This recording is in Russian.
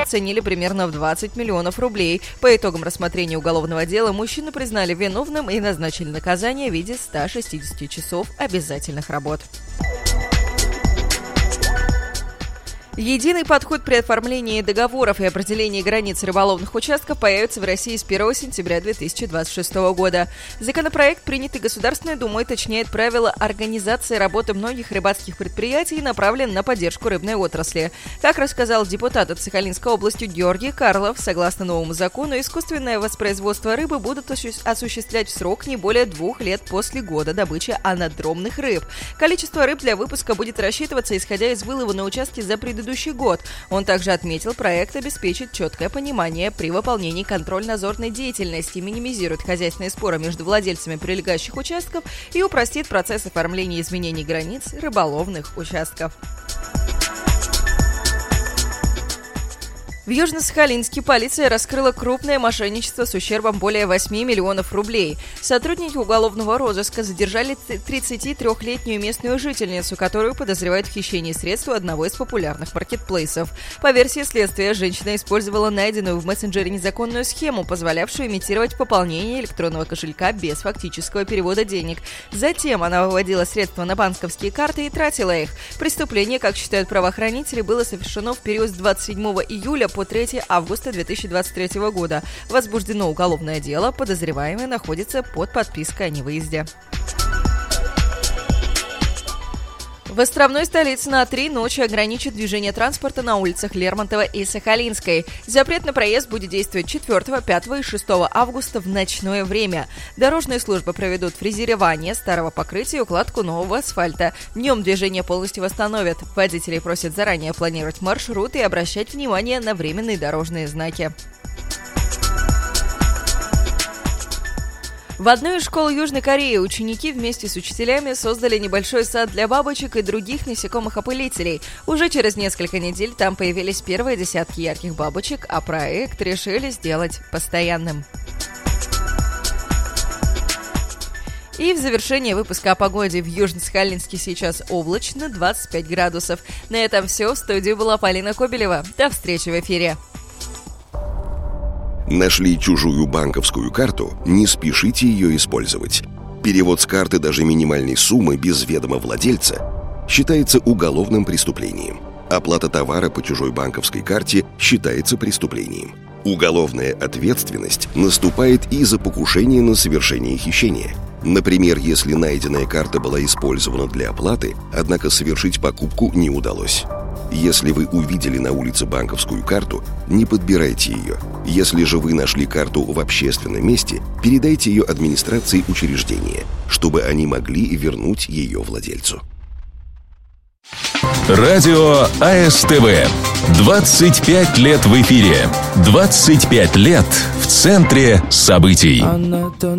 оценили примерно в 20 миллионов рублей. По итогам рассмотрения уголовного дела мужчину признали виновным и назначили наказание в виде 160 часов обязательных работ. Единый подход при оформлении договоров и определении границ рыболовных участков появится в России с 1 сентября 2026 года. Законопроект, принятый Государственной Думой, уточняет правила организации работы многих рыбацких предприятий и направлен на поддержку рыбной отрасли. Как рассказал депутат от Сахалинской области Георгий Карлов, согласно новому закону, искусственное воспроизводство рыбы будут осуществлять в срок не более 2 лет после года добычи анадромных рыб. Количество рыб для выпуска будет рассчитываться, исходя из вылова на участке за предыдущий год. Он также отметил, проект обеспечит четкое понимание при выполнении контрольно-надзорной деятельности, минимизирует хозяйственные споры между владельцами прилегающих участков и упростит процесс оформления изменений границ рыболовных участков. В Южно-Сахалинске полиция раскрыла крупное мошенничество с ущербом более 8 миллионов рублей. Сотрудники уголовного розыска задержали 33-летнюю местную жительницу, которую подозревают в хищении средств у одного из популярных маркетплейсов. По версии следствия, женщина использовала найденную в мессенджере незаконную схему, позволявшую имитировать пополнение электронного кошелька без фактического перевода денег. Затем она выводила средства на банковские карты и тратила их. Преступление, как считают правоохранители, было совершено в период с 27 июля по 3 августа 2023 года. Возбуждено уголовное дело, подозреваемый находится под подпиской о невыезде. В островной столице на 3 ночи ограничат движение транспорта на улицах Лермонтова и Сахалинской. Запрет на проезд будет действовать 4, 5 и 6 августа в ночное время. Дорожные службы проведут фрезерование старого покрытия и укладку нового асфальта. Днем движение полностью восстановят. Водителей просят заранее планировать маршрут и обращать внимание на временные дорожные знаки. В одной из школ Южной Кореи ученики вместе с учителями создали небольшой сад для бабочек и других насекомых-опылителей. Уже через несколько недель там появились первые десятки ярких бабочек, а проект решили сделать постоянным. И в завершение выпуска о погоде: в Южно-Сахалинске сейчас облачно, 25 градусов. На этом все. В студии была Полина Кобелева. До встречи в эфире. Нашли чужую банковскую карту? Не спешите ее использовать. Перевод с карты даже минимальной суммы без ведома владельца считается уголовным преступлением. Оплата товара по чужой банковской карте считается преступлением. Уголовная ответственность наступает и за покушение на совершение хищения. Например, если найденная карта была использована для оплаты, однако совершить покупку не удалось. Если вы увидели на улице банковскую карту, не подбирайте ее. Если же вы нашли карту в общественном месте, передайте ее администрации учреждения, чтобы они могли вернуть ее владельцу. Радио АСТВ. 25 лет в эфире. 25 лет в центре событий.